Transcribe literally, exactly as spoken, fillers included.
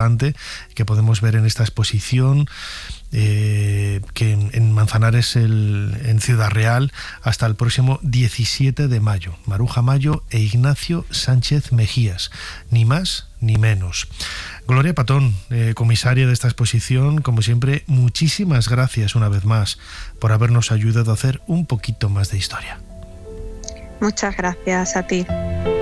interesante que podemos ver en esta exposición, eh, que en, en Manzanares, el, en Ciudad Real, hasta el próximo diecisiete de mayo. Maruja Mayo e Ignacio Sánchez Mejías, ni más ni menos. Gloria Patón, eh, comisaria de esta exposición, como siempre, muchísimas gracias una vez más por habernos ayudado a hacer un poquito más de historia. Muchas gracias a ti.